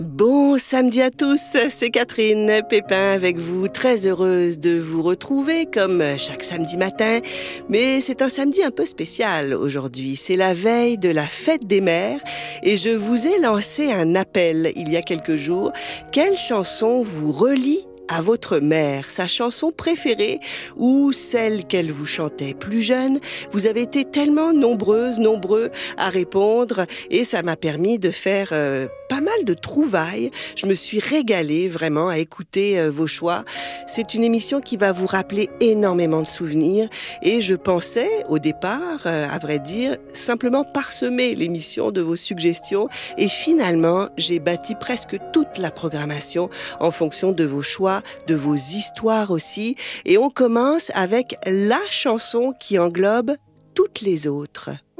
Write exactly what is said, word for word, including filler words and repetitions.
Bon samedi à tous, c'est Catherine Pépin avec vous, très heureuse de vous retrouver comme chaque samedi matin, mais c'est un samedi un peu spécial aujourd'hui, c'est la veille de la fête des mères et je vous ai lancé un appel il y a quelques jours. Quelle chanson vous relie à votre mère, sa chanson préférée ou celle qu'elle vous chantait plus jeune? Vous avez été tellement nombreuses, nombreux à répondre et ça m'a permis de faire euh, pas mal de trouvailles. Je me suis régalée vraiment à écouter euh, vos choix. C'est une émission qui va vous rappeler énormément de souvenirs et je pensais au départ, euh, à vrai dire, simplement parsemer l'émission de vos suggestions et finalement j'ai bâti presque toute la programmation en fonction de vos choix, de vos histoires aussi. Et on commence avec la chanson qui englobe toutes les autres.